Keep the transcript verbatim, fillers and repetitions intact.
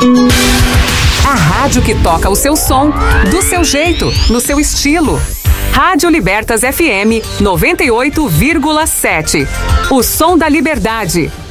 A rádio que toca o seu som, do seu jeito, no seu estilo. Rádio Libertas F M noventa e oito vírgula sete. O som da liberdade.